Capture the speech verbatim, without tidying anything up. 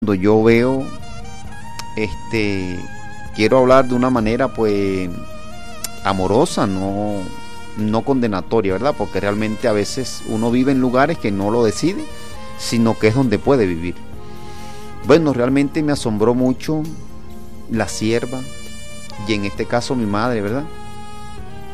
Cuando yo veo, este, quiero hablar de una manera pues amorosa, no, no condenatoria, ¿verdad? Porque realmente a veces uno vive en lugares que no lo decide, sino que es donde puede vivir. Bueno, realmente me asombró mucho la sierva, y en este caso mi madre, ¿verdad?